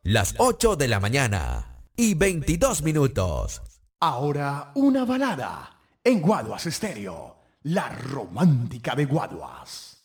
las 8 de la mañana y 22 minutos. Ahora una balada en Guaduas Estéreo, la romántica de Guaduas.